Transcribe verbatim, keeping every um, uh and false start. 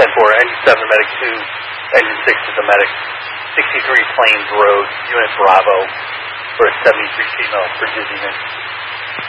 ten four, Engine seven, Medic two, Engine six is the Medic. sixty-three Plains Road, Unit Bravo, for a seventy-three female for dizziness.